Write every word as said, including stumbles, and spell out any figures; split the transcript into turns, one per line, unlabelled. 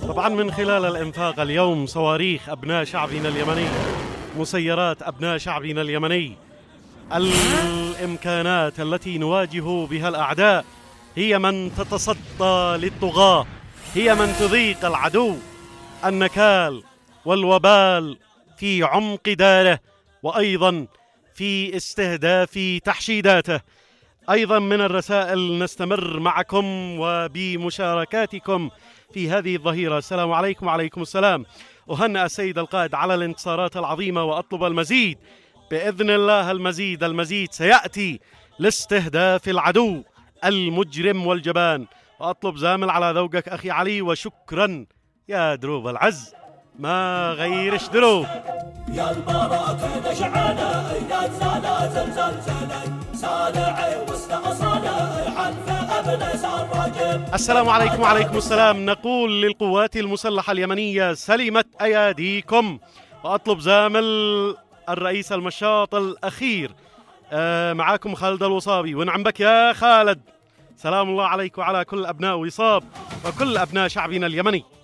طبعا من خلال الإنفاق اليوم صواريخ أبناء شعبنا اليمني، مسيرات أبناء شعبنا اليمني، الإمكانات التي نواجه بها الأعداء هي من تتصدى للطغاة، هي من تذيق العدو النكال والوبال في عمق داره، وأيضا في استهداف تحشيداته. أيضا من الرسائل نستمر معكم وبمشاركاتكم في هذه الظهيرة. السلام عليكم. وعليكم السلام. أهنئ السيد القائد على الانتصارات العظيمة وأطلب المزيد بإذن الله. المزيد المزيد سيأتي لاستهداف العدو المجرم والجبان. وأطلب زامل على ذوقك أخي علي، وشكرا يا دروب العز ما غيرش دروب.
يا البركة نشعنا يا زلازل زلزلة صالعي وسط صالح فأبنى صار راجل.
السلام عليكم. وعليكم السلام. نقول للقوات المسلحة اليمنية سلمت أياديكم. وأطلب زامل الرئيس المشاط الأخير. آه معاكم خالد الوصابي. ونعم بك يا خالد. سلام الله عليك وعلى كل أبناء وصاب وكل أبناء شعبنا اليمني.